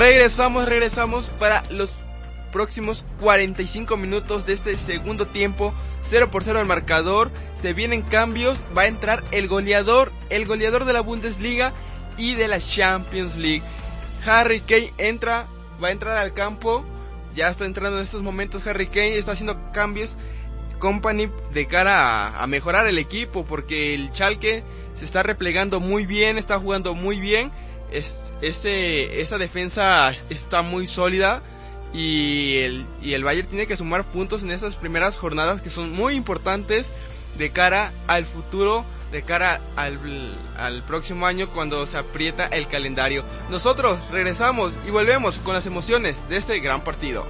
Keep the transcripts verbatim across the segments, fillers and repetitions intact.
Regresamos, regresamos para los próximos cuarenta y cinco minutos de este segundo tiempo. Cero por cero el marcador, se vienen cambios, va a entrar el goleador, el goleador de la Bundesliga y de la Champions League. Harry Kane entra, va a entrar al campo, ya está entrando en estos momentos Harry Kane, está haciendo cambios Kompany de cara a, a mejorar el equipo, porque el Schalke se está replegando muy bien, está jugando muy bien, es, ese, esa defensa está muy sólida. Y el, y el Bayern tiene que sumar puntos en estas primeras jornadas que son muy importantes de cara al futuro, de cara al, al próximo año cuando se aprieta el calendario. Nosotros regresamos y volvemos con las emociones de este gran partido.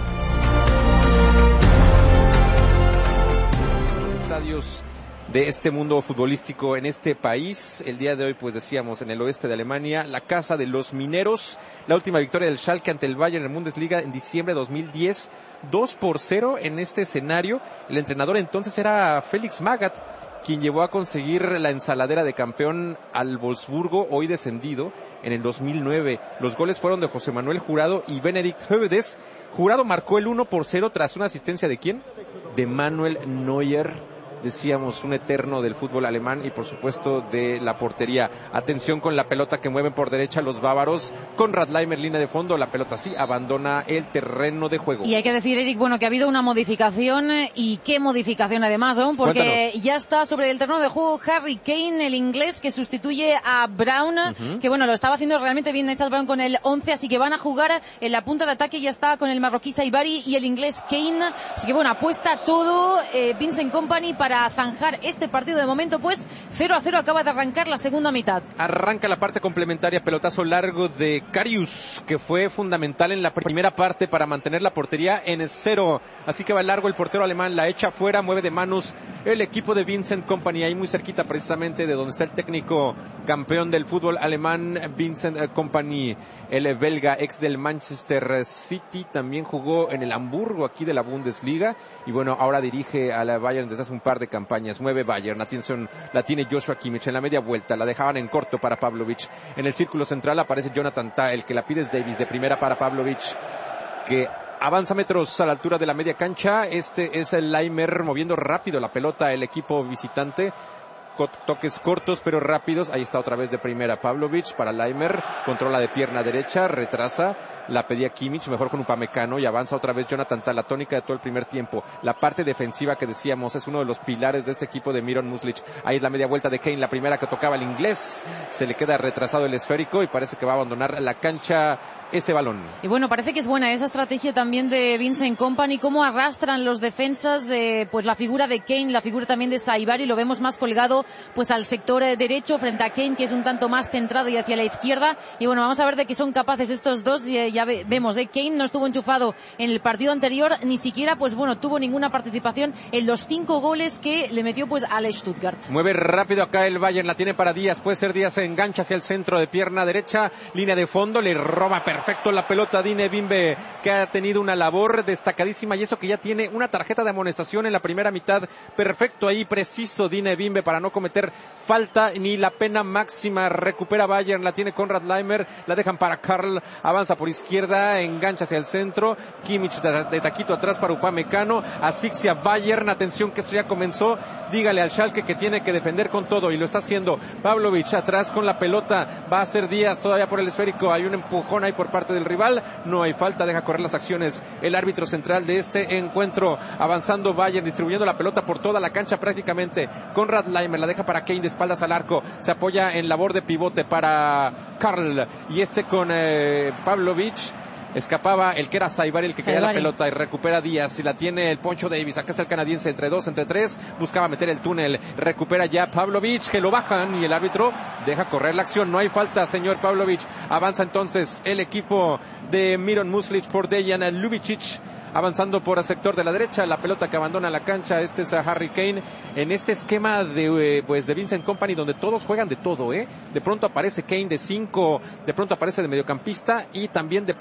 Estadios de este mundo futbolístico en este país. El día de hoy, pues decíamos, en el oeste de Alemania, la casa de los mineros, la última victoria del Schalke ante el Bayern en la Bundesliga en diciembre de dos mil diez, dos por cero en este escenario. El entrenador entonces era Felix Magath, quien llevó a conseguir la ensaladera de campeón al Wolfsburgo, hoy descendido, en el dos mil nueve. Los goles fueron de José Manuel Jurado y Benedikt Hövedes. Jurado marcó el uno por cero tras una asistencia ¿de quién? De Manuel Neuer. Decíamos, un eterno del fútbol alemán y por supuesto de la portería. Atención con la pelota que mueven por derecha los bávaros. Konrad Laimer, línea de fondo, la pelota sí abandona el terreno de juego. Y hay que decir, Eric, bueno, que ha habido una modificación, y qué modificación además, ¿no? Porque Cuéntanos. Ya está sobre el terreno de juego Harry Kane, el inglés, que sustituye a Brown, uh-huh. que bueno, lo estaba haciendo realmente bien Nathan Brown con el once, así que van a jugar en la punta de ataque, ya está con el marroquí Saibari y el inglés Kane, así que bueno, apuesta todo eh, Vincent Kompany para zanjar este partido. De momento, pues cero a cero acaba de arrancar la segunda mitad. Arranca la parte complementaria, pelotazo largo de Karius, que fue fundamental en la primera parte para mantener la portería en cero, así que va largo el portero alemán, la echa fuera, mueve de manos el equipo de Vincent Kompany, ahí muy cerquita precisamente de donde está el técnico campeón del fútbol alemán, Vincent Kompany, el belga, ex del Manchester City, también jugó en el Hamburgo aquí de la Bundesliga, y bueno, ahora dirige a la Bayern desde hace un par de campañas. Mueve Bayern, atención, la tiene Joshua Kimmich en la media vuelta, la dejaban en corto para Pavlovic, en el círculo central aparece Jonathan Tah, el que la pide es Davis, de primera para Pavlovic, que avanza metros a la altura de la media cancha. Este es el Laimer moviendo rápido la pelota, el equipo visitante, toques cortos pero rápidos, ahí está otra vez de primera Pavlovic para Laimer, controla de pierna derecha, retrasa, la pedía Kimmich, mejor con Upamecano, y avanza otra vez Jonathan Tah, la tónica de todo el primer tiempo. La parte defensiva que decíamos es uno de los pilares de este equipo de Miron Muslic. Ahí es la media vuelta de Kane, la primera que tocaba el inglés, se le queda retrasado el esférico y parece que va a abandonar la cancha ese balón. Y bueno, parece que es buena esa estrategia también de Vincent Kompany, cómo arrastran los defensas, eh, pues la figura de Kane, la figura también de Saibari, lo vemos más colgado pues al sector eh, derecho frente a Kane, que es un tanto más centrado y hacia la izquierda. Y bueno, vamos a ver de qué son capaces estos dos. Eh, ya ve, vemos, eh, Kane no estuvo enchufado en el partido anterior, ni siquiera pues bueno tuvo ninguna participación en los cinco goles que le metió pues al Stuttgart. Mueve rápido acá el Bayern, la tiene para Díaz, puede ser Díaz, se engancha hacia el centro de pierna derecha, línea de fondo, le roba perfecto la pelota a Dine Bimbe, que ha tenido una labor destacadísima, y eso que ya tiene una tarjeta de amonestación en la primera mitad. Perfecto ahí, preciso Dine Bimbe para no cometer falta ni la pena máxima. Recupera Bayern, la tiene Konrad Laimer, la dejan para Karl, avanza por izquierda, engancha hacia el centro, Kimmich de, de taquito atrás para Upamecano, asfixia Bayern. Atención que esto ya comenzó, dígale al Schalke que tiene que defender con todo, y lo está haciendo. Pavlovic atrás con la pelota, va a ser Díaz todavía por el esférico, hay un empujón ahí por parte del rival, no hay falta, deja correr las acciones el árbitro central de este encuentro. Avanzando Bayern, distribuyendo la pelota por toda la cancha prácticamente. Konrad Laimer la deja para Kane de espaldas al arco, se apoya en labor de pivote para Karl, y este con eh, Pavlovic. Escapaba el que era Saibari, el que quería la pelota, y recupera Díaz, y la tiene el Poncho Davis. Acá está el canadiense, entre dos, entre tres, buscaba meter el túnel, recupera ya Pavlovic, que lo bajan, y el árbitro deja correr la acción. No hay falta, señor Pavlovic. Avanza entonces el equipo de Miron Muslic por Dejan Ljubicic, avanzando por el sector de la derecha, la pelota que abandona la cancha. Este es a Harry Kane en este esquema de, eh, pues de Vincent Kompany, donde todos juegan de todo, eh. De pronto aparece Kane de cinco, de pronto aparece de mediocampista y también de punta de ataque.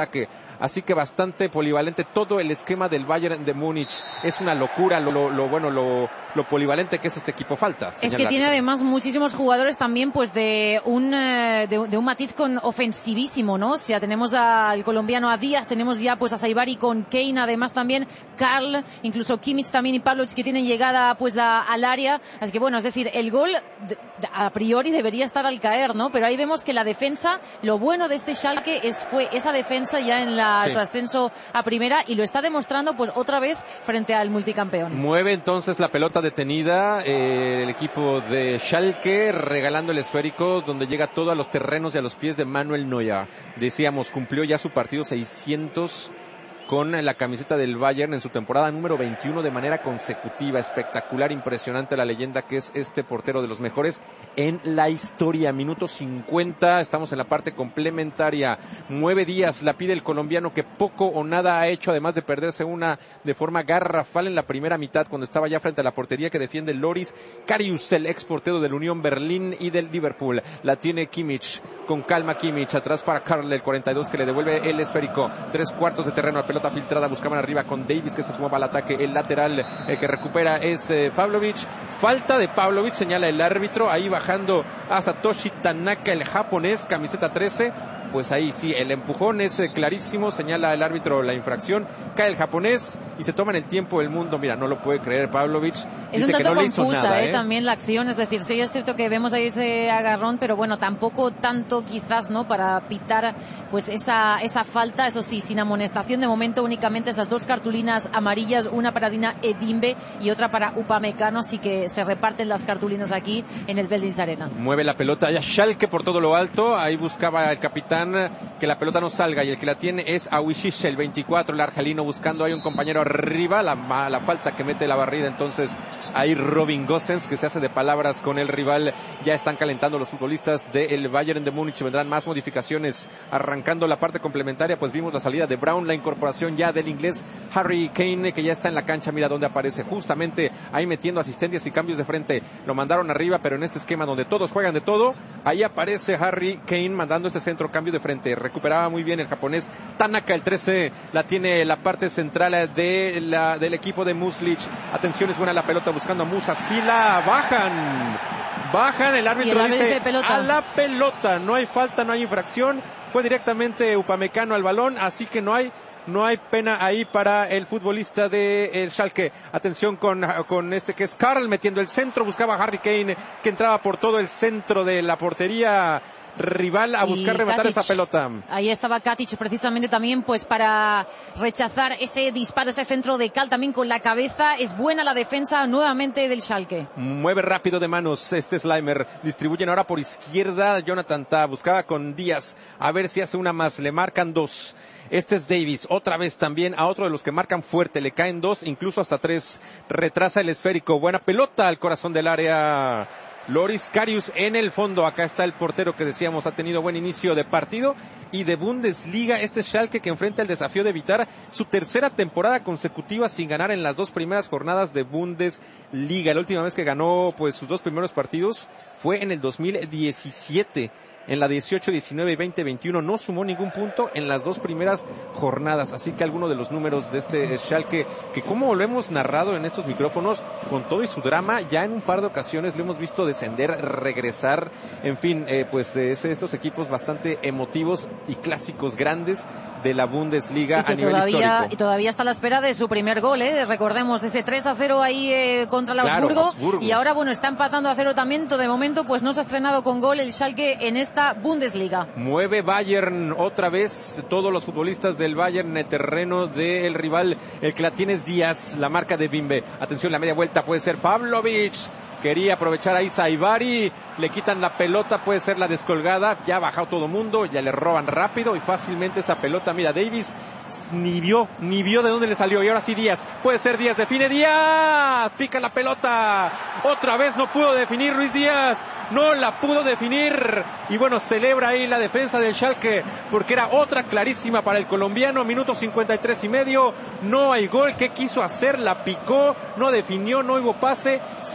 ataque. Así que bastante polivalente todo el esquema del Bayern de Múnich. Es una locura lo, lo, lo bueno, lo, lo polivalente que es este equipo. Falta. Es que tiene además muchísimos jugadores también, pues de un de, de un matiz con ofensivísimo, ¿no? O sea, tenemos al colombiano a Díaz, tenemos ya pues a Saibari con Kane, además también Karl, incluso Kimmich también y Pavlovic que tienen llegada pues a, al área. Así que bueno, es decir, el gol de, de, a priori debería estar al caer, ¿no? Pero ahí vemos que la defensa, lo bueno de este Schalke es fue esa defensa ya en la sí. su ascenso a primera, y lo está demostrando pues otra vez frente al multicampeón. Mueve entonces la pelota detenida eh, el equipo de Schalke, regalando el esférico donde llega todo a los terrenos y a los pies de Manuel Neuer. Decíamos, cumplió ya su partido seiscientos con la camiseta del Bayern en su temporada número veintiuno de manera consecutiva. Espectacular, impresionante la leyenda que es este portero, de los mejores en la historia. Minuto cincuenta, estamos en la parte complementaria. Nueve días la pide el colombiano, que poco o nada ha hecho, además de perderse una de forma garrafal en la primera mitad, cuando estaba ya frente a la portería que defiende Loris Karius, el ex portero del Unión Berlín y del Liverpool. La tiene Kimmich, con calma Kimmich, atrás para Karl, el cuarenta y dos, que le devuelve el esférico. Tres cuartos de terreno, a pelota filtrada, buscaban arriba con Davis, que se sumaba al ataque. El lateral, el que recupera es eh, Pavlovic. Falta de Pavlovic, señala el árbitro, ahí bajando a Satoshi Tanaka, el japonés, camiseta trece. Pues ahí sí, el empujón es eh, clarísimo, señala el árbitro la infracción, cae el japonés y se toman el tiempo del mundo. Mira, no lo puede creer Pavlovic. Es dice un tanto que no confusa, le hizo nada, eh, ¿eh? también la acción, es decir, sí es cierto que vemos ahí ese agarrón, pero bueno, tampoco tanto quizás, ¿no?, para pitar pues esa esa falta, eso sí, sin amonestación de momento, únicamente esas dos cartulinas amarillas, una para Dina Ebimbe y otra para Upamecano, así que se reparten las cartulinas aquí en el Veldiz Arena. Mueve la pelota ya Schalke por todo lo alto, ahí buscaba el capitán que la pelota no salga, y el que la tiene es Awishish, el veinticuatro, el argelino, buscando ahí un compañero arriba, la, la falta que mete la barrida, entonces ahí Robin Gosens, que se hace de palabras con el rival. Ya están calentando los futbolistas del Bayern de Múnich, vendrán más modificaciones arrancando la parte complementaria. Pues vimos la salida de Brown, la incorporación ya del inglés Harry Kane, que ya está en la cancha. Mira dónde aparece, justamente ahí metiendo asistencias y cambios de frente. Lo mandaron arriba, pero en este esquema donde todos juegan de todo, ahí aparece Harry Kane mandando ese centro, cambio de frente. Recuperaba muy bien el japonés Tanaka, el trece, la tiene la parte central de la, del equipo de Muslic. Atención, es buena la pelota buscando a Musa, sí la bajan, bajan, el árbitro el dice pelota? a la pelota, no hay falta, no hay infracción, fue directamente Upamecano al balón, así que no hay No hay pena ahí para el futbolista de el Schalke. Atención con, con este que es Karl, metiendo el centro, buscaba a Harry Kane, que entraba por todo el centro de la portería rival a buscar y rematar Katic, esa pelota. Ahí estaba Katic precisamente también pues para rechazar ese disparo, ese centro de Karl también con la cabeza. Es buena la defensa nuevamente del Schalke. Mueve rápido de manos este Slimer. Distribuyen ahora por izquierda. Jonathan Tah buscaba con Díaz a ver si hace una más. Le marcan dos. Este es Davis, otra vez también a otro de los que marcan fuerte, le caen dos, incluso hasta tres, retrasa el esférico, buena pelota al corazón del área, Loris Karius en el fondo. Acá está el portero que decíamos ha tenido buen inicio de partido y de Bundesliga, este Schalke que enfrenta el desafío de evitar su tercera temporada consecutiva sin ganar en las dos primeras jornadas de Bundesliga. La última vez que ganó pues sus dos primeros partidos fue en el dos mil diecisiete. En la dieciocho, diecinueve y veinte veintiuno no sumó ningún punto en las dos primeras jornadas. Así que algunos de los números de este Schalke, que como lo hemos narrado en estos micrófonos, con todo y su drama, ya en un par de ocasiones lo hemos visto descender, regresar. En fin, eh, pues eh, es estos equipos bastante emotivos y clásicos grandes de la Bundesliga a nivel todavía, histórico. Y todavía está a la espera de su primer gol, ¿eh? Recordemos ese tres a cero ahí eh, contra el claro, Augsburgo. Augsburgo. Y ahora, bueno, está empatando a cero también. De momento, pues no se ha estrenado con gol el Schalke en este Bundesliga. Mueve Bayern otra vez, todos los futbolistas del Bayern en el terreno del rival, el que la tiene es Díaz, la marca de Bimbe. Atención, la media vuelta puede ser Pavlovic, quería aprovechar ahí Saibari, le quitan la pelota, puede ser la descolgada, ya ha bajado todo mundo, ya le roban rápido y fácilmente esa pelota. Mira, Davis ni vio, ni vio de dónde le salió, y ahora sí Díaz, puede ser Díaz, define Díaz, pica la pelota, otra vez no pudo definir Luis Díaz, no la pudo definir, y bueno, celebra ahí la defensa del Schalke, porque era otra clarísima para el colombiano. Minuto cincuenta y tres y medio, no hay gol. ¿Qué quiso hacer? La picó, no definió, no hubo pase, simplemente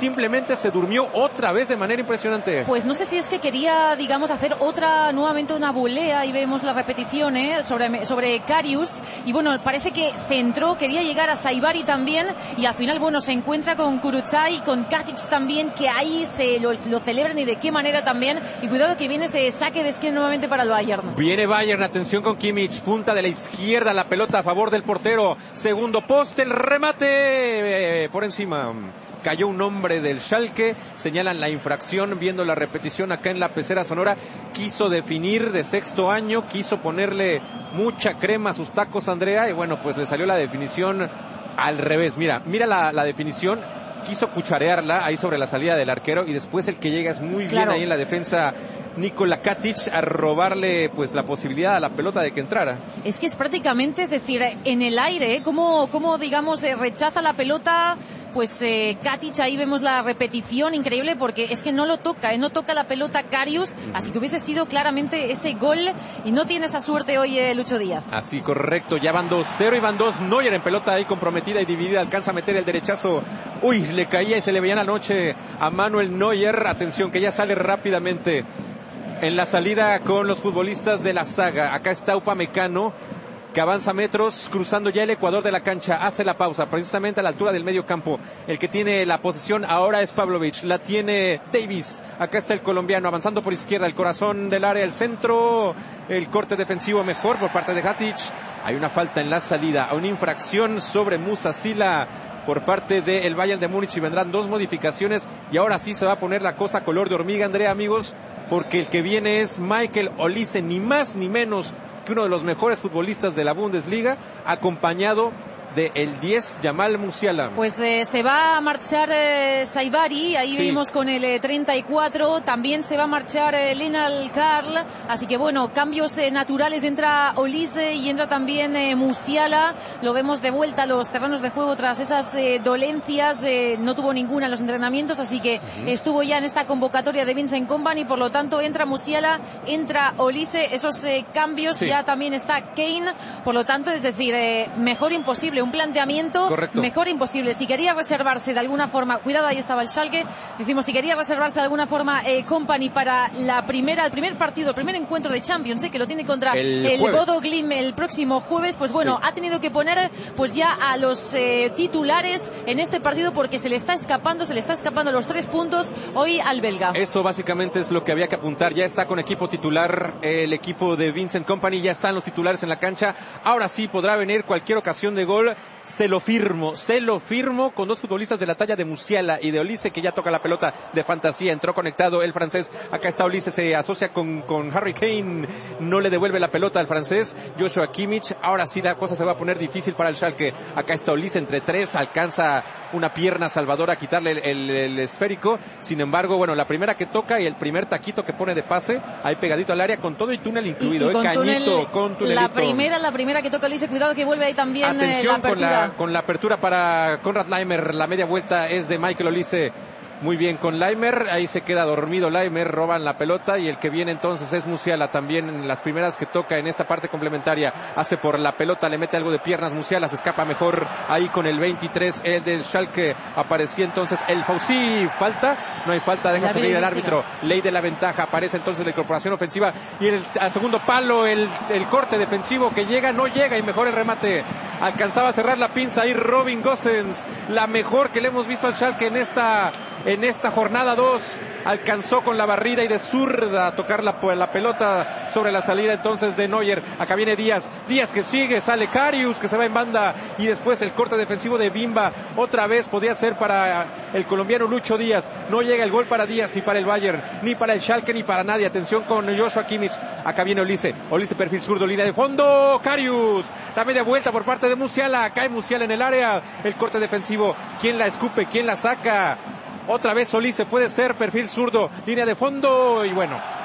realmente se durmió otra vez de manera impresionante. Pues no sé si es que quería, digamos, hacer otra, nuevamente una volea, y vemos la repetición ¿eh? sobre, sobre Karius, y bueno, parece que centró, quería llegar a Saibari también, y al final, bueno, se encuentra con Kurucay, con Katic también, que ahí se lo, lo celebran y de qué manera también, y cuidado que viene ese saque de esquina nuevamente para el Bayern. Viene Bayern, atención con Kimmich, punta de la izquierda, la pelota a favor del portero, segundo poste, el remate eh, por encima. Cayó un hombre del Schalke, señalan la infracción, viendo la repetición acá en la pecera sonora. Quiso definir de sexto año, quiso ponerle mucha crema a sus tacos, Andrea, y bueno, pues le salió la definición al revés. Mira, mira la, la definición, quiso cucharearla ahí sobre la salida del arquero, y después el que llega es muy claro. bien ahí en la defensa, Nikola Katic, a robarle pues la posibilidad a la pelota de que entrara. Es que es prácticamente, es decir, en el aire, como, como digamos, eh, rechaza la pelota. Pues eh, Katic, ahí vemos la repetición increíble, porque es que no lo toca, ¿eh? no toca la pelota Karius, uh-huh. así que hubiese sido claramente ese gol, y no tiene esa suerte hoy eh, Lucho Díaz. Así, correcto, ya van dos cero y van dos. Neuer en pelota ahí comprometida y dividida, alcanza a meter el derechazo, uy, le caía y se le veía la noche a Manuel Neuer. Atención que ya sale rápidamente en la salida con los futbolistas de la saga. Acá está Upamecano, que avanza metros, cruzando ya el ecuador de la cancha, hace la pausa, precisamente a la altura del medio campo. El que tiene la posesión ahora es Pavlovic, la tiene Davis, acá está el colombiano, avanzando por izquierda, el corazón del área, el centro, el corte defensivo mejor por parte de Katic. Hay una falta en la salida, una infracción sobre Musa Sila por parte del Bayern de Múnich, y vendrán dos modificaciones, y ahora sí se va a poner la cosa color de hormiga, Andrea, amigos, porque el que viene es Michael Olise, ni más ni menos que uno de los mejores futbolistas de la Bundesliga, acompañado de el diez, Jamal Musiala. Pues eh, se va a marchar eh, Saibari, ahí sí. Vimos con el eh, treinta y cuatro, también se va a marchar eh, Lennart Karl, así que bueno, cambios eh, naturales, entra Olise y entra también eh, Musiala, lo vemos de vuelta a los terrenos de juego tras esas eh, dolencias, eh, no tuvo ninguna en los entrenamientos, así que uh-huh. estuvo ya en esta convocatoria de Vincent Kompany, por lo tanto entra Musiala, entra Olise, esos eh, cambios, sí. ya también está Kane, por lo tanto, es decir, eh, mejor imposible, un planteamiento Correcto. Mejor imposible. Si quería reservarse de alguna forma, cuidado, ahí estaba el Schalke, decimos, si quería reservarse de alguna forma eh, Kompany para la primera, el primer partido, el primer encuentro de Champions, eh, que lo tiene contra el, el Bodo Glimt el próximo jueves, pues bueno, sí. ha tenido que poner pues ya a los eh, titulares en este partido, porque se le está escapando, se le está escapando los tres puntos hoy al belga. Eso básicamente es lo que había que apuntar. Ya está con equipo titular el equipo de Vincent Kompany, ya están los titulares en la cancha. Ahora sí podrá venir cualquier ocasión de gol. Se lo firmo, se lo firmo con dos futbolistas de la talla de Musiala y de Olise, que ya toca la pelota de fantasía. Entró conectado el francés, acá está Olise, se asocia con, con Harry Kane, no le devuelve la pelota al francés Joshua Kimmich. Ahora sí la cosa se va a poner difícil para el Schalke. Acá está Olise entre tres, alcanza una pierna salvadora a quitarle el, el, el esférico. Sin embargo, bueno, la primera que toca y el primer taquito que pone de pase, ahí pegadito al área, con todo y túnel incluido, y, y con eh, cañito, túnel, con tunelito. La primera, la primera que toca Olise, cuidado que vuelve ahí también. Atención, eh, la apertura. Con la, con la apertura para Konrad Laimer, la media vuelta es de Michael Olise. Muy bien con Laimer, ahí se queda dormido Laimer, roban la pelota, y el que viene entonces es Musiala, también en las primeras que toca en esta parte complementaria, hace por la pelota, le mete algo de piernas, Musiala se escapa mejor ahí con el veintitrés, el del Schalke, aparecía entonces el Fauci, falta, no hay falta, deja salir el árbitro, ley de la ventaja, aparece entonces la incorporación ofensiva, y el, al segundo palo, el, el corte defensivo que llega, no llega, y mejor el remate, alcanzaba a cerrar la pinza ahí Robin Gosens, la mejor que le hemos visto al Schalke en esta en esta jornada dos, alcanzó con la barrida y de zurda a tocar la, la pelota sobre la salida entonces de Neuer. Acá viene Díaz, Díaz que sigue, sale Karius que se va en banda, y después el corte defensivo de Bimba, otra vez podía ser para el colombiano Lucho Díaz, no llega el gol para Díaz, ni para el Bayern, ni para el Schalke, ni para nadie. Atención con Joshua Kimmich, acá viene Olise, Olise perfil zurdo, línea de fondo, Karius, la media vuelta por parte de Musiala, cae Musiala en el área, el corte defensivo, ¿quién la escupe? ¿Quién la saca? Otra vez Olise, puede ser perfil zurdo, línea de fondo, y bueno,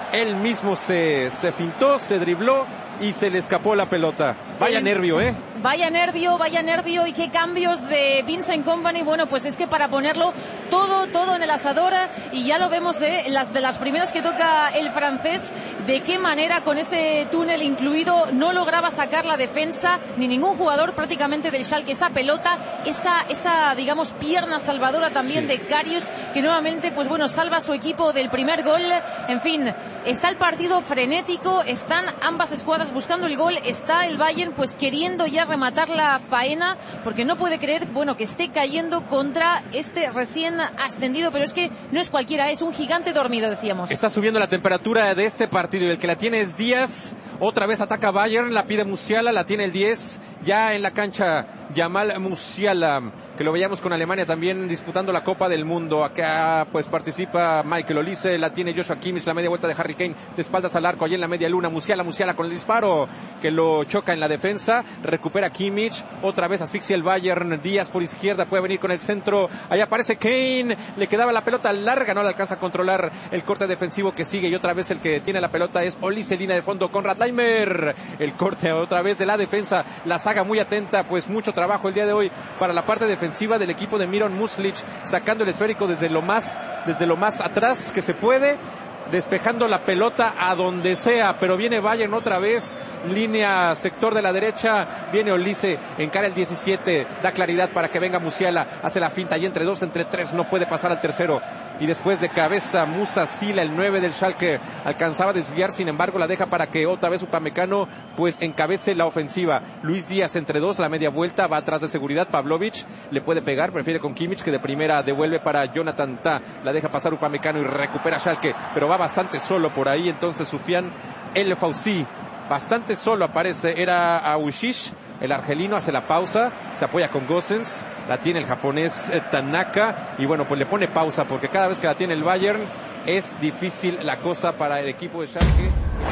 él mismo se, se fintó, se dribló y se le escapó la pelota. Vaya el, nervio, ¿eh? Vaya nervio, vaya nervio y qué cambios de Vincent Kompany. Bueno, pues es que para ponerlo todo, todo en el asador, y ya lo vemos, ¿eh? Las de las primeras que toca el francés, de qué manera con ese túnel incluido no lograba sacar la defensa, ni ningún jugador prácticamente del Schalke esa pelota, esa, esa digamos, pierna salvadora también sí. de Karius, que nuevamente, pues bueno, salva a su equipo del primer gol. En fin, está el partido frenético, están ambas escuadras buscando el gol, está el Bayern pues queriendo ya rematar la faena, porque no puede creer, bueno, que esté cayendo contra este recién ascendido, pero es que no es cualquiera, es un gigante dormido, decíamos. Está subiendo la temperatura de este partido y el que la tiene es Díaz, otra vez ataca Bayern, la pide Musiala, la tiene el diez, ya en la cancha Jamal Musiala, que lo veíamos con Alemania también disputando la Copa del Mundo. Acá pues participa Michael Olise, la tiene Joshua Kimmich, la media vuelta de Harry Kane de espaldas al arco, allí en la media luna, Musiala, Musiala con el disparo que lo choca en la defensa, recupera Kimmich, otra vez asfixia el Bayern, Díaz por izquierda, puede venir con el centro, ahí aparece Kane, le quedaba la pelota larga, no le alcanza a controlar el corte defensivo que sigue, y otra vez el que tiene la pelota es Olise, línea de fondo, Konrad Laimer, el corte otra vez de la defensa, la saga muy atenta, pues mucho trabajo el día de hoy para la parte defensiva del equipo de Miron Muslic, sacando el esférico desde lo más, desde lo más atrás que se puede, despejando la pelota a donde sea, pero viene Bayern otra vez, línea sector de la derecha, viene Olise, encara el diecisiete, da claridad para que venga Musiala, hace la finta y entre dos, entre tres, no puede pasar al tercero, y después de cabeza Musa Sila, el nueve del Schalke, alcanzaba a desviar, sin embargo la deja para que otra vez Upamecano pues encabece la ofensiva. Luis Díaz entre dos, la media vuelta, va atrás de seguridad, Pavlovic le puede pegar, prefiere con Kimmich, que de primera devuelve para Jonathan Tah, la deja pasar Upamecano y recupera Schalke, pero va bastante solo por ahí, entonces Soufiane El Fawzi, bastante solo aparece, era Aouchiche, el argelino, hace la pausa, se apoya con Gosens, la tiene el japonés eh, Tanaka, y bueno, pues le pone pausa, porque cada vez que la tiene el Bayern, es difícil la cosa para el equipo de Schalke.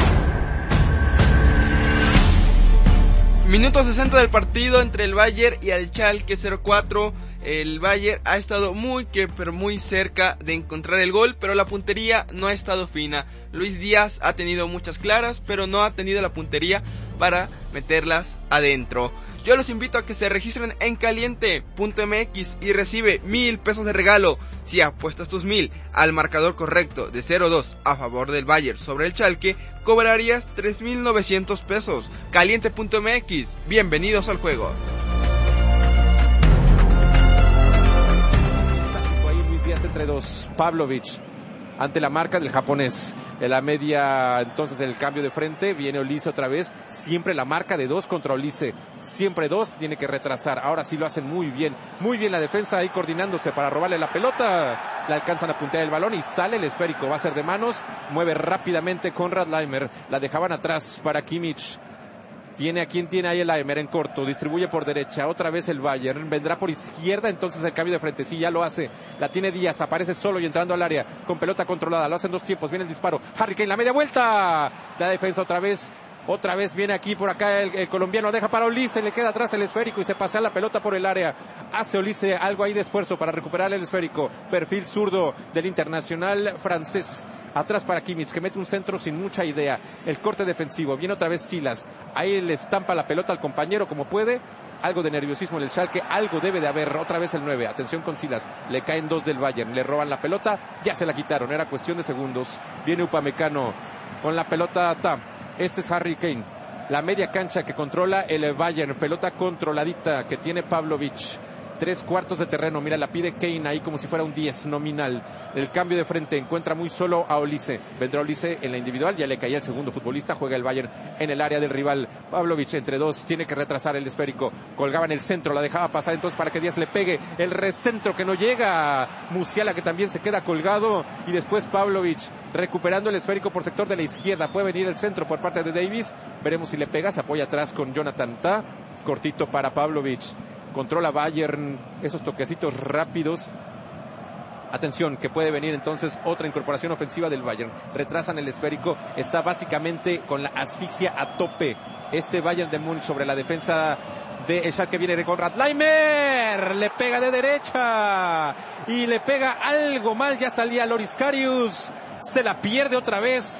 Minuto sesenta del partido entre el Bayern y el Schalke cero cuatro. El Bayern ha estado muy que pero muy cerca de encontrar el gol, pero la puntería no ha estado fina. Luis Díaz ha tenido muchas claras, pero no ha tenido la puntería para meterlas adentro. Yo los invito a que se registren en caliente punto m x y recibe mil pesos de regalo. Si apuestas tus mil al marcador correcto de cero dos a favor del Bayern sobre el Schalke, cobrarías tres mil novecientos pesos. caliente punto m x, bienvenidos al juego. Entre dos, Pavlovic ante la marca del japonés, en la media, entonces el cambio de frente, viene Olise otra vez, siempre la marca de dos contra Olise, siempre dos, tiene que retrasar, ahora sí lo hacen muy bien, muy bien la defensa ahí coordinándose para robarle la pelota, la alcanzan a puntear el balón y sale el esférico, va a ser de manos, mueve rápidamente Konrad Laimer, la dejaban atrás para Kimmich. Tiene a quien tiene ahí el Laimer en corto, distribuye por derecha, otra vez el Bayern, vendrá por izquierda, entonces el cambio de frente, sí, ya lo hace, la tiene Díaz, aparece solo y entrando al área, con pelota controlada, lo hacen dos tiempos, viene el disparo, Harry Kane, la media vuelta, la defensa otra vez, otra vez viene aquí por acá el, el colombiano, deja para Olise, le queda atrás el esférico y se pasea la pelota por el área, hace Olise algo ahí de esfuerzo para recuperar el esférico, perfil zurdo del internacional francés, atrás para Kimmich, que mete un centro sin mucha idea, el corte defensivo, viene otra vez Silas, ahí le estampa la pelota al compañero como puede, algo de nerviosismo en el Schalke, algo debe de haber, otra vez el nueve, atención con Silas, le caen dos del Bayern, le roban la pelota, ya se la quitaron, era cuestión de segundos, viene Upamecano con la pelota Tam. Este es Harry Kane, la media cancha que controla el Bayern, pelota controladita que tiene Pavlovic, tres cuartos de terreno, mira, la pide Kane ahí como si fuera un diez nominal, el cambio de frente, encuentra muy solo a Olise, vendrá Olise en la individual, ya le caía el segundo futbolista, juega el Bayern en el área del rival, Pavlovic entre dos, tiene que retrasar el esférico, colgaba en el centro, la dejaba pasar entonces para que Díaz le pegue, el recentro que no llega, Musiala que también se queda colgado, y después Pavlovic recuperando el esférico por sector de la izquierda, puede venir el centro por parte de Davis, veremos si le pega, se apoya atrás con Jonathan Tah, cortito para Pavlovic, controla Bayern, esos toquecitos rápidos, atención que puede venir entonces otra incorporación ofensiva del Bayern, retrasan el esférico, está básicamente con la asfixia a tope, este Bayern de Múnich sobre la defensa de Schalke, viene de Konrad Laimer, le pega de derecha y le pega algo mal, ya salía Loris Karius, se la pierde otra vez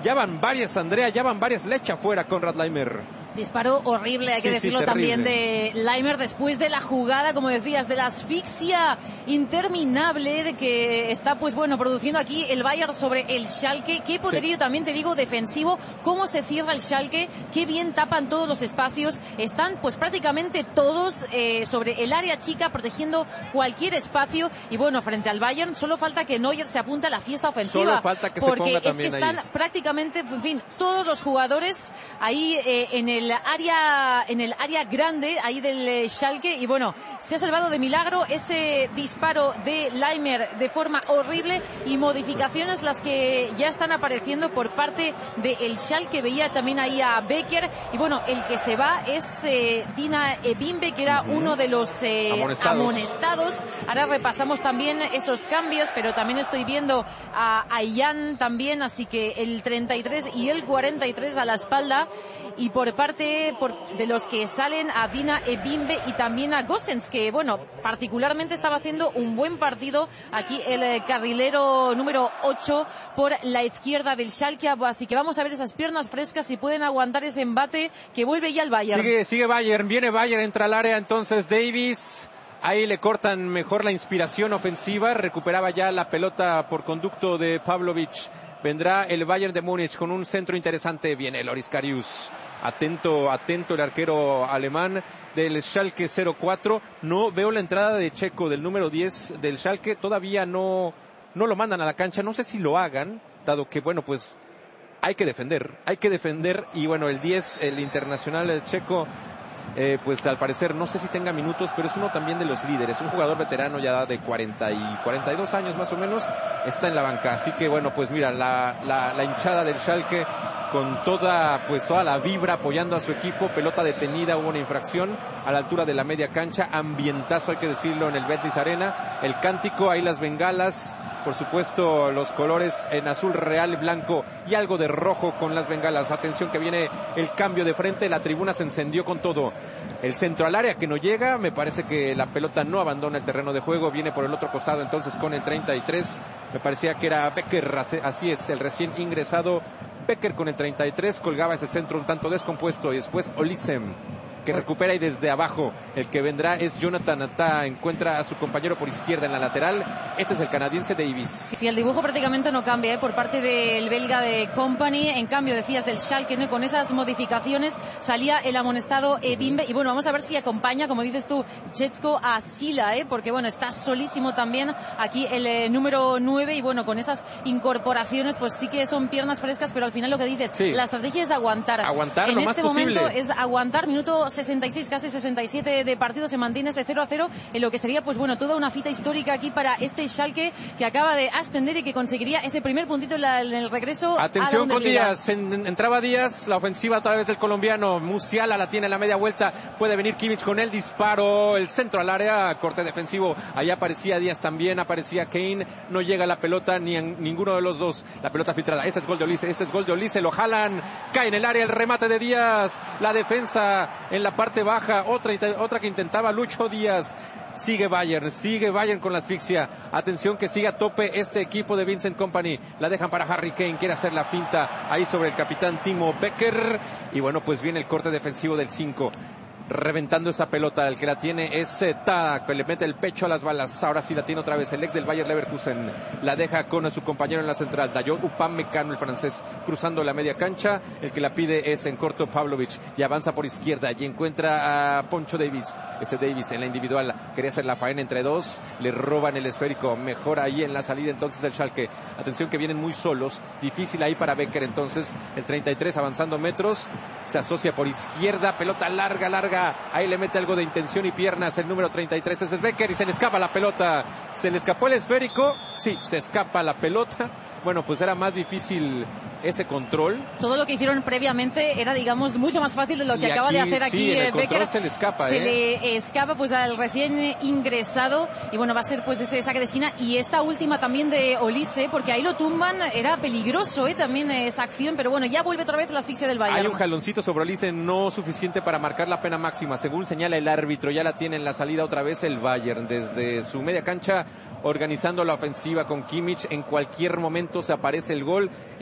Ya van varias, Andrea, ya van varias, le echa fuera Konrad Laimer. Disparo horrible, hay que sí, decirlo sí, también, de Laimer después de la jugada, como decías, de la asfixia interminable que está, pues bueno, produciendo aquí el Bayern sobre el Schalke. Qué poderío sí. también, te digo, defensivo, cómo se cierra el Schalke, qué bien tapan todos los espacios. Están, pues prácticamente todos eh, sobre el área chica, protegiendo cualquier espacio. Y bueno, frente al Bayern, solo falta que Neuer se apunte a la fiesta ofensiva. Solo falta que porque se ponga es también que están ahí. prácticamente, en fin, todos los jugadores ahí eh, en el área en el área grande ahí del Schalke. Y bueno, se ha salvado de milagro ese disparo de Laimer de forma horrible, y modificaciones las que ya están apareciendo por parte del Schalke. Veía también ahí a Becker, y bueno, el que se va es eh, Dina Ebimbe, que era uh-huh. uno de los eh, amonestados. amonestados. Ahora repasamos también esos cambios, pero también estoy viendo a Ayan también, así que el treinta y tres y el cuarenta y tres a la espalda. Y por parte por, de los que salen, a Dina Ebimbe y también a Gosens, que bueno, particularmente estaba haciendo un buen partido aquí el eh, carrilero número ocho por la izquierda del Schalke. Así que vamos a ver esas piernas frescas, si pueden aguantar ese embate que vuelve ya el Bayern. Sigue, sigue Bayern, viene Bayern, entra al área entonces Davis. Ahí le cortan mejor la inspiración ofensiva, recuperaba ya la pelota por conducto de Pavlovic. Vendrá el Bayern de Múnich con un centro interesante. Viene Loris Karius. Atento, atento el arquero alemán del Schalke cero cuatro. No veo la entrada de Checo, del número diez del Schalke. Todavía no, no lo mandan a la cancha. No sé si lo hagan, dado que, bueno, pues hay que defender. Hay que defender. Y bueno, el diez, el internacional, el checo, Eh, pues al parecer no sé si tenga minutos, pero es uno también de los líderes, un jugador veterano ya de cuarenta y cuarenta y dos años más o menos, está en la banca. Así que bueno, pues mira, la, la, la hinchada del Schalke con toda, pues toda la vibra apoyando a su equipo. Pelota detenida, hubo una infracción a la altura de la media cancha, ambientazo hay que decirlo en el Betis Arena, el cántico, ahí las bengalas, por supuesto los colores en azul real, blanco y algo de rojo con las bengalas. Atención que viene el cambio de frente, la tribuna se encendió con todo. El centro al área que no llega, me parece que la pelota no abandona el terreno de juego, viene por el otro costado entonces con el treinta y tres, me parecía que era Becker, así es, el recién ingresado Becker con el treinta y tres, colgaba ese centro un tanto descompuesto, y después Olisem, que recupera, y desde abajo el que vendrá es Jonathan Atá, encuentra a su compañero por izquierda en la lateral. Este es el canadiense Davis. Sí, sí, el dibujo prácticamente no cambia ¿eh? por parte del belga de Company. En cambio, decías del Schalke, ¿no? Con esas modificaciones salía el amonestado Ebimbe, y bueno, vamos a ver si acompaña, como dices tú, Jetsko a Sila, ¿eh? porque bueno, está solísimo también aquí el eh, número nueve, y bueno, con esas incorporaciones pues sí que son piernas frescas, pero al final lo que dices, sí. la estrategia es aguantar. Aguantar en lo este más posible. momento es aguantar, minuto sesenta y seis, casi sesenta y siete de partido, se mantiene ese cero a cero, en lo que sería pues bueno, toda una cita histórica aquí para este Schalke, que acaba de ascender y que conseguiría ese primer puntito en, la, en el regreso. Atención a con Díaz, en, entraba Díaz, la ofensiva a través del colombiano, Musiala la tiene en la media vuelta, puede venir Kimmich con el disparo, el centro al área, corte defensivo, ahí aparecía Díaz también, aparecía Kane, no llega la pelota ni en ninguno de los dos, la pelota filtrada, este es gol de Olise, este es gol de Olise, lo jalan, cae en el área el remate de Díaz, la defensa en la parte baja, otra, otra que intentaba Lucho Díaz. Sigue Bayern, sigue Bayern con la asfixia. Atención que sigue a tope este equipo de Vincent Kompany. La dejan para Harry Kane, quiere hacer la finta ahí sobre el capitán Timo Becker. Y bueno, pues viene el corte defensivo del cinco. Reventando esa pelota, el que la tiene es Tada, que le mete el pecho a las balas. Ahora sí la tiene otra vez el ex del Bayer Leverkusen, la deja con su compañero en la central, Dayot Upamecano, el francés, cruzando la media cancha. El que la pide es en corto Pavlovic, y avanza por izquierda y encuentra a Poncho Davis. Este Davis en la individual quería hacer la faena entre dos, le roban el esférico, mejor ahí en la salida entonces el Schalke. Atención que vienen muy solos, difícil ahí para Becker, entonces el treinta y tres avanzando metros, se asocia por izquierda, pelota larga, larga, ahí le mete algo de intención y piernas el número treinta y tres, ese es Becker, y se le escapa la pelota, se le escapó el esférico, sí, se escapa la pelota. Bueno, pues era más difícil ese control. Todo lo que hicieron previamente era, digamos, mucho más fácil de lo que y acaba aquí, de hacer aquí sí, en el Becker. Se le escapa, Se ¿eh? le escapa pues al recién ingresado, y bueno, va a ser pues ese saque de esquina, y esta última también de Olise, porque ahí lo tumban, era peligroso, ¿eh? También esa acción, pero bueno, ya vuelve otra vez la asfixia del Bayern. Hay un jaloncito sobre Olise, no suficiente para marcar la pena máxima, según señala el árbitro. Ya la tiene en la salida otra vez el Bayern, desde su media cancha, organizando la ofensiva con Kimmich. En cualquier momento se aparece el gol, en cualquier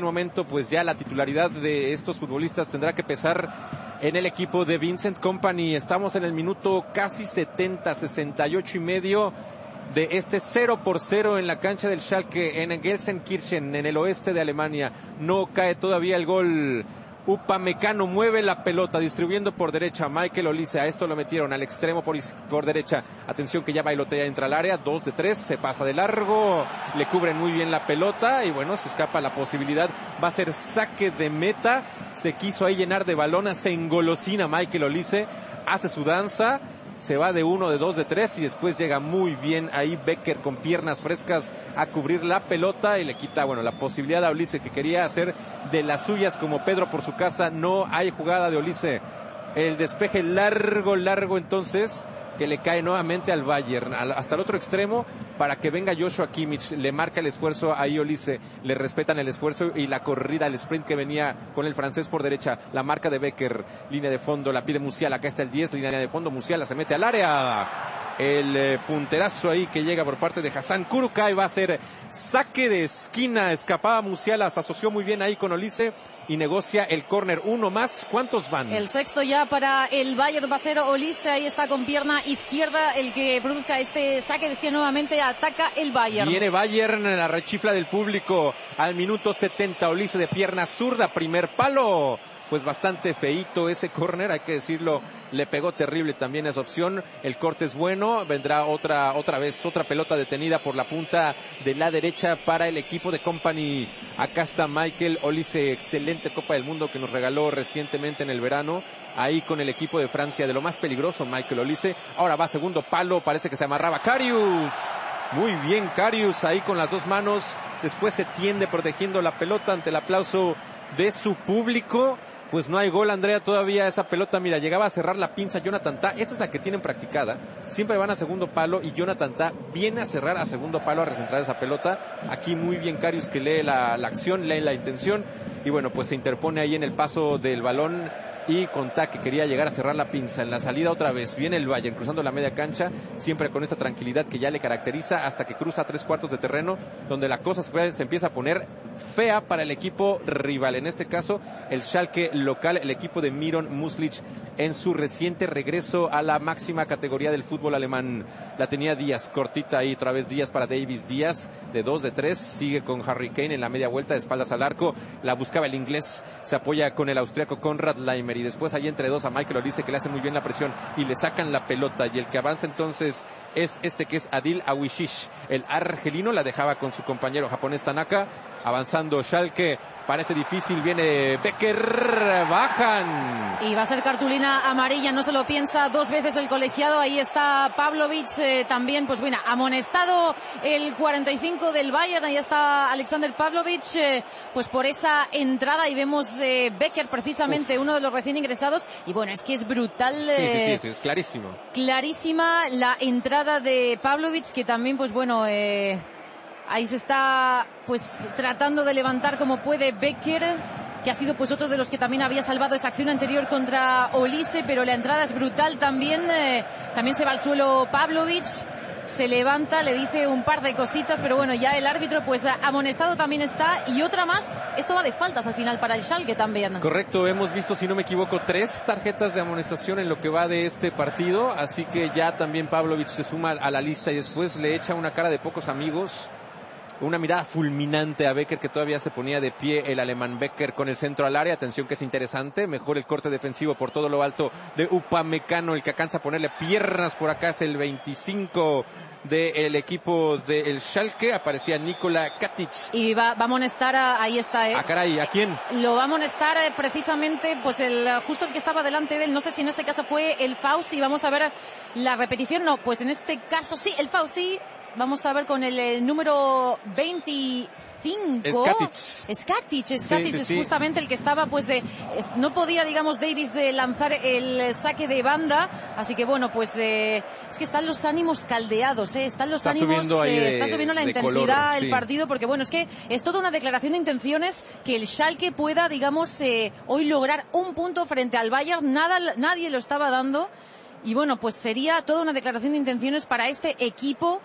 cualquier momento pues ya la titularidad de estos futbolistas tendrá que pesar en el equipo de Vincent Kompany. Estamos en el minuto casi setenta, sesenta y ocho y medio de este cero por cero en la cancha del Schalke en Gelsenkirchen, en el oeste de Alemania. No cae todavía el gol. Upamecano mueve la pelota, distribuyendo por derecha. Michael Olise, a esto lo metieron al extremo por, por derecha. Atención que ya bailotea, entra al área, dos de tres, se pasa de largo, le cubren muy bien la pelota y bueno, se escapa la posibilidad. Va a ser saque de meta. Se quiso ahí llenar de balones, se engolosina Michael Olise, hace su danza. Se va de uno, de dos, de tres y después llega muy bien ahí Becker con piernas frescas a cubrir la pelota y le quita, bueno, la posibilidad a Olise, que quería hacer de las suyas como Pedro por su casa. No hay jugada de Olise. El despeje largo, largo entonces, que le cae nuevamente al Bayern, hasta el otro extremo, para que venga Joshua Kimmich. Le marca el esfuerzo ahí Olise, le respetan el esfuerzo y la corrida, el sprint que venía con el francés por derecha. La marca de Becker, línea de fondo, la pide Musiala, acá está el diez, línea de fondo, Musiala se mete al área. El eh, punterazo ahí que llega por parte de Hassan Kurukai va a ser saque de esquina. Escapaba Musiala, se asoció muy bien ahí con Olise y negocia el córner. Uno más, ¿cuántos van? El sexto ya para el Bayern va a ser Olise, ahí está con pierna izquierda el que produzca este saque de esquina. Nuevamente ataca el Bayern. Viene Bayern en la rechifla del público al minuto setenta. Olise de pierna zurda, primer palo. Pues bastante feíto ese córner, hay que decirlo, le pegó terrible también esa opción. El corte es bueno, vendrá otra otra vez, otra pelota detenida por la punta de la derecha para el equipo de Kompany. Acá está Michael Olise, excelente Copa del Mundo que nos regaló recientemente en el verano, ahí con el equipo de Francia, de lo más peligroso Michael Olise. Ahora va segundo palo, parece que se amarraba Karius. Muy bien Karius ahí con las dos manos, después se tiende protegiendo la pelota ante el aplauso de su público. Pues no hay gol, Andrea, todavía esa pelota, mira, llegaba a cerrar la pinza Jonathan Tah, esa es la que tienen practicada, siempre van a segundo palo y Jonathan Tah viene a cerrar a segundo palo a recentrar esa pelota. Aquí muy bien Karius que lee la, la acción, lee la intención y bueno, pues se interpone ahí en el paso del balón y con Tah que quería llegar a cerrar la pinza. En la salida otra vez viene el Bayern cruzando la media cancha, siempre con esa tranquilidad que ya le caracteriza, hasta que cruza tres cuartos de terreno donde la cosa se, se empieza a poner fea para el equipo rival, en este caso el Schalke local, el equipo de Miron Muslic en su reciente regreso a la máxima categoría del fútbol alemán. La tenía Díaz, cortita ahí, otra vez Díaz para Davis Díaz, de dos de tres, sigue con Harry Kane en la media vuelta de espaldas al arco, la buscaba el inglés, se apoya con el austriaco Konrad Laimer y después ahí entre dos a Michael Olise que le hace muy bien la presión y le sacan la pelota y el que avanza entonces es este que es Adil Awishish, el argelino, la dejaba con su compañero japonés Tanaka. Avanzando Schalke, parece difícil, viene Becker, bajan. Y va a ser cartulina amarilla, no se lo piensa dos veces el colegiado. Ahí está Pavlovic, eh, también, pues bueno, amonestado el cuarenta y cinco del Bayern. Ahí está Alexander Pavlovic, eh, pues por esa entrada. Y vemos eh, Becker, precisamente, Uf. uno de los recién ingresados. Y bueno, es que es brutal. Sí, eh, sí, sí, sí, es clarísimo. Clarísima la entrada de Pavlovic, que también, pues bueno, eh, ahí se está pues tratando de levantar como puede Becker, que ha sido pues otro de los que también había salvado esa acción anterior contra Olise, pero la entrada es brutal también. Eh, también se va al suelo Pavlovic, se levanta, le dice un par de cositas, pero bueno, ya el árbitro pues amonestado también está. Y otra más, esto va de faltas al final para el Schalke también. Correcto, hemos visto, si no me equivoco, tres tarjetas de amonestación en lo que va de este partido, así que ya también Pavlovic se suma a la lista y después le echa una cara de pocos amigos. Una mirada fulminante a Becker, que todavía se ponía de pie el alemán. Becker con el centro al área, atención que es interesante, mejor el corte defensivo por todo lo alto de Upamecano, el que alcanza a ponerle piernas por acá, es el veinticinco del equipo del Schalke, aparecía Nikola Katic. Y va, va a amonestar, a, ahí está. Eh. Ah, caray, ¿a quién? Lo va a amonestar eh, precisamente, pues el justo el que estaba delante de él, no sé si en este caso fue el Fauci, vamos a ver la repetición, no, pues en este caso sí, el Fauci. Vamos a ver con el, el número veinticinco. Skatic. Skatic, Skatic sí, sí, es sí. justamente el que estaba, pues de, no podía, digamos, Davis de lanzar el saque de banda. Así que bueno, pues eh, es que están los ánimos caldeados, eh, están los está ánimos, subiendo ahí eh, de, está subiendo la intensidad color, el sí. partido, porque bueno, es que es toda una declaración de intenciones que el Schalke pueda, digamos, eh, hoy lograr un punto frente al Bayern. Nada, nadie lo estaba dando. Y bueno, pues sería toda una declaración de intenciones para este equipo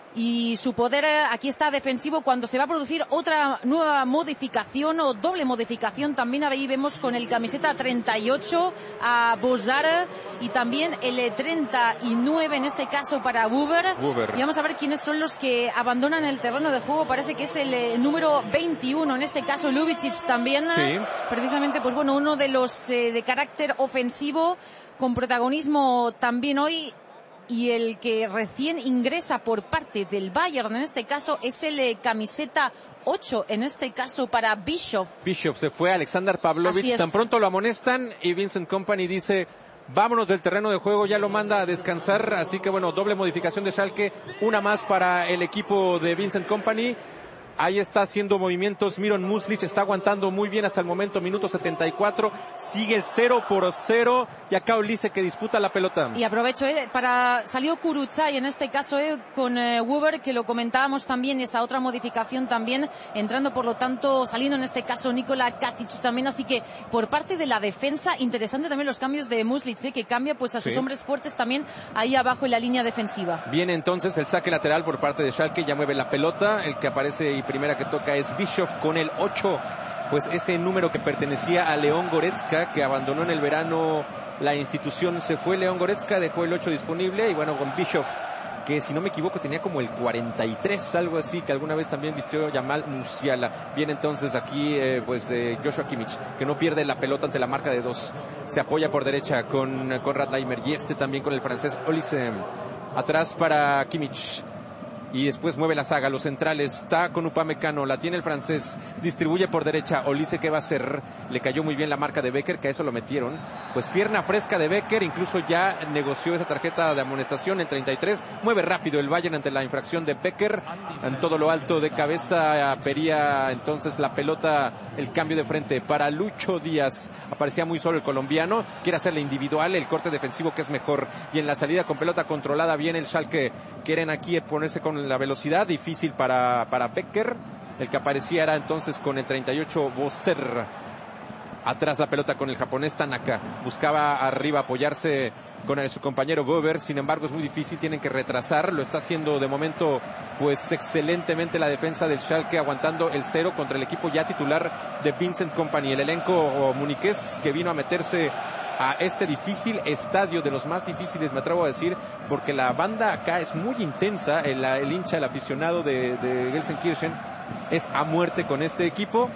y su poder aquí está defensivo cuando se va a producir otra nueva modificación o doble modificación. También ahí vemos con el camiseta treinta y ocho a Bozar y también el treinta y nueve en este caso para Buber. Buber. Y vamos a ver quiénes son los que abandonan el terreno de juego. Parece que es el eh, número veintiuno, en este caso Lubicic también. Sí. Precisamente, pues bueno, uno de los eh, de carácter ofensivo con protagonismo también hoy. Y el que recién ingresa por parte del Bayern, en este caso, es el eh, camiseta ocho, en este caso para Bischoff. Bischoff se fue, Alexander Pavlovich, tan pronto lo amonestan y Vincent Kompany dice, vámonos del terreno de juego, ya lo manda a descansar, así que bueno, doble modificación de Schalke, una más para el equipo de Vincent Kompany. Ahí está haciendo movimientos Miron Muslic, está aguantando muy bien hasta el momento, minuto setenta y cuatro, sigue el cero por cero, y acá Olise que disputa la pelota. Y aprovecho, eh, para salió Kurucay en este caso eh, con eh, Weber, que lo comentábamos también, esa otra modificación también, entrando por lo tanto, saliendo en este caso Nikola Katic también, así que por parte de la defensa, interesante también los cambios de Muslic, eh, que cambia pues a sus sí. hombres fuertes también ahí abajo en la línea defensiva. Viene entonces el saque lateral por parte de Schalke, ya mueve la pelota, el que aparece y primera que toca es Bischoff con el ocho, pues ese número que pertenecía a León Goretzka, que abandonó en el verano la institución, se fue León Goretzka, dejó el ocho disponible y bueno, con Bischoff, que si no me equivoco tenía como el cuarenta y tres, algo así, que alguna vez también vistió Jamal Musiala. Viene entonces aquí eh, pues eh, Joshua Kimmich, que no pierde la pelota ante la marca de dos, se apoya por derecha con Konrad Laimer y este también con el francés Olise, atrás para Kimmich. Y después mueve la saga, los centrales, está con Upamecano, la tiene el francés, distribuye por derecha, Olise, ¿qué va a hacer? Le cayó muy bien la marca de Becker, que a eso lo metieron, pues pierna fresca de Becker, incluso ya negoció esa tarjeta de amonestación en treinta y tres, mueve rápido el Bayern ante la infracción de Becker, en todo lo alto de cabeza, Pería entonces la pelota, el cambio de frente para Lucho Díaz, aparecía muy solo el colombiano, quiere hacerle individual, el corte defensivo que es mejor, y en la salida con pelota controlada viene el Schalke, quieren aquí ponerse con la velocidad, difícil para, para Becker, el que aparecía era entonces con el treinta y ocho Boser, atrás la pelota con el japonés Tanaka, buscaba arriba apoyarse con el, su compañero Gober, sin embargo es muy difícil, tienen que retrasar, lo está haciendo de momento pues excelentemente la defensa del Schalke, aguantando el cero contra el equipo ya titular de Vincent Kompany, el elenco muniqués que vino a meterse a este difícil estadio, de los más difíciles me atrevo a decir, porque la banda acá es muy intensa, el, el hincha, el aficionado de, de Gelsenkirchen es a muerte con este equipo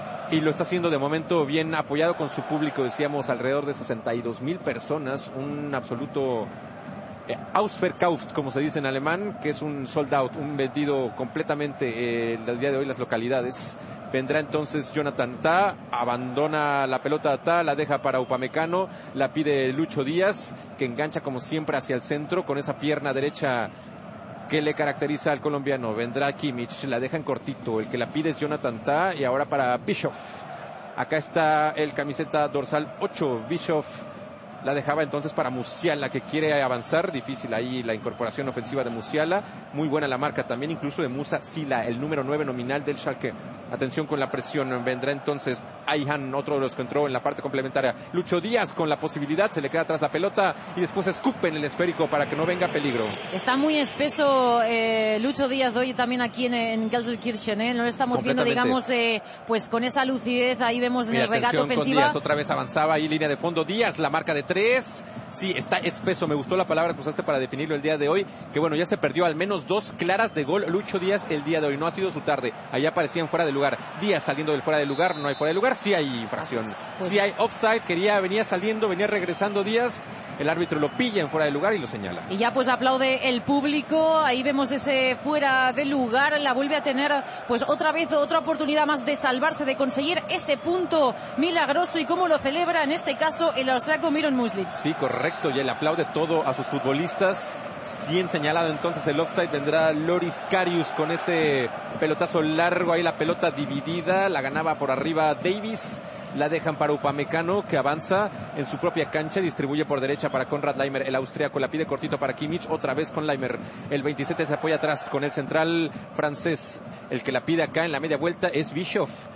y lo está haciendo de momento bien apoyado con su público, decíamos alrededor de sesenta y dos mil personas, un absoluto eh, Ausverkauft, como se dice en alemán, que es un sold out, un vendido completamente eh, el día de hoy las localidades. Vendrá entonces Jonathan Tah, abandona la pelota a Tah, la deja para Upamecano, la pide Lucho Díaz, que engancha como siempre hacia el centro con esa pierna derecha que le caracteriza al colombiano. Vendrá Kimmich, la deja en cortito, el que la pide es Jonathan Tah y ahora para Bischoff. Acá está el camiseta dorsal ocho, Bischoff. La dejaba entonces para Musiala, que quiere avanzar, difícil ahí la incorporación ofensiva de Musiala, muy buena la marca también incluso de Musa Sila, el número nueve nominal del Schalke. Atención con la presión, vendrá entonces Ayhan, otro de los que entró en la parte complementaria. Lucho Díaz con la posibilidad, se le queda atrás la pelota y después escupe en el esférico para que no venga peligro. Está muy espeso eh, Lucho Díaz hoy también aquí en, en Gelsenkirchen, ¿eh? No lo estamos viendo, digamos, eh, pues con esa lucidez, ahí vemos en Mira, el regate ofensiva. Con Díaz otra vez avanzaba ahí, línea de fondo, Díaz, la marca de tres, sí, está espeso, me gustó la palabra que usaste para definirlo el día de hoy, que bueno, ya se perdió al menos dos claras de gol Lucho Díaz el día de hoy, no ha sido su tarde, allá aparecían fuera de lugar, Díaz saliendo del fuera de lugar, no hay fuera de lugar, sí hay infracción, pues... sí hay offside, quería, venía saliendo, venía regresando Díaz, el árbitro lo pilla en fuera de lugar y lo señala. Y ya pues aplaude el público, ahí vemos ese fuera de lugar, la vuelve a tener pues otra vez, otra oportunidad más de salvarse, de conseguir ese punto milagroso, y cómo lo celebra en este caso el austriaco Miron Muslic. Sí, correcto, y él aplaude todo a sus futbolistas. Bien señalado entonces el offside, vendrá Loris Karius con ese pelotazo largo, ahí la pelota dividida, la ganaba por arriba Davis, la dejan para Upamecano, que avanza en su propia cancha, distribuye por derecha para Konrad Laimer, el austriaco, la pide cortito para Kimmich, otra vez con Laimer, el veintisiete se apoya atrás con el central francés, el que la pide acá en la media vuelta es Bischoff.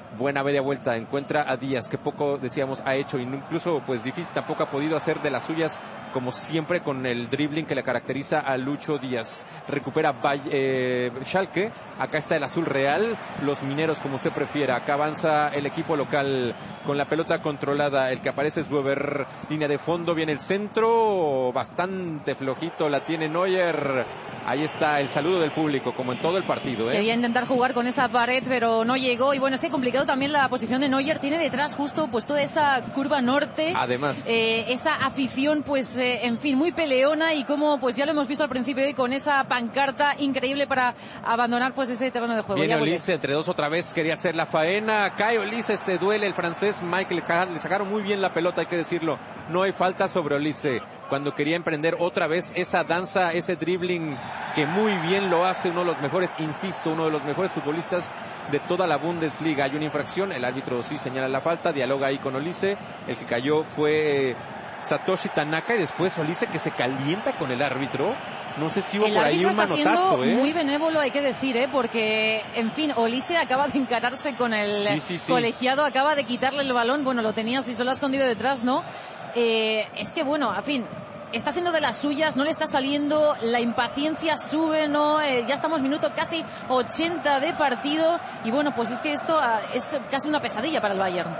buena media vuelta, encuentra a Díaz, que poco, decíamos, ha hecho, incluso pues difícil, tampoco ha podido hacer de las suyas, como siempre, con el dribbling que le caracteriza a Lucho Díaz. Recupera Valle, eh, Schalke, acá está el azul real, los mineros, como usted prefiera. Acá avanza el equipo local con la pelota controlada, el que aparece es Weber, línea de fondo, viene el centro, bastante flojito, la tiene Neuer. Ahí está el saludo del público, como en todo el partido, ¿eh? Quería intentar jugar con esa pared, pero no llegó. Y bueno, es que complicado también la posición de Neuer. Tiene detrás justo pues toda esa curva norte. Además. Eh, esa afición, pues, eh, en fin, muy peleona. Y como, pues ya lo hemos visto al principio hoy, con esa pancarta increíble para abandonar, pues, ese terreno de juego. Viene Olise, entre dos otra vez, quería hacer la faena. Cae Olise, se duele el francés. Michael Kahn, le sacaron muy bien la pelota, hay que decirlo. No hay falta sobre Olise. Cuando quería emprender otra vez esa danza, ese dribbling que muy bien lo hace, uno de los mejores, insisto, uno de los mejores futbolistas de toda la Bundesliga. Hay una infracción, el árbitro sí señala la falta, dialoga ahí con Olise, el que cayó fue Satoshi Tanaka y después Olise, que se calienta con el árbitro. No sé si hubo el por ahí un manotazo, ¿eh? Muy ¿eh? benévolo, hay que decir, ¿eh? Porque, en fin, Olise acaba de encararse con el sí, sí, sí. colegiado, acaba de quitarle el balón, bueno, lo tenía así, se lo ha escondido detrás, ¿no? Eh, es que, bueno, en fin, está haciendo de las suyas, no le está saliendo, la impaciencia sube, ¿no? Eh, ya estamos minuto casi ochenta de partido y bueno, pues es que esto uh, es casi una pesadilla para el Bayern.